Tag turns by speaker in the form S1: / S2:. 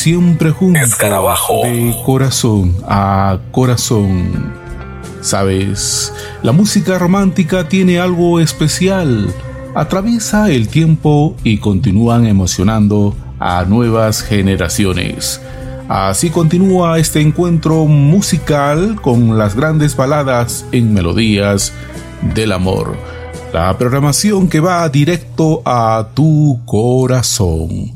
S1: siempre juntos,
S2: Escarabajo,
S1: de corazón a corazón. Sabes, la música romántica tiene algo especial. Atraviesa el tiempo y continúan emocionando a nuevas generaciones. Así continúa este encuentro musical con las grandes baladas en melodías del amor. La programación que va directo a tu corazón.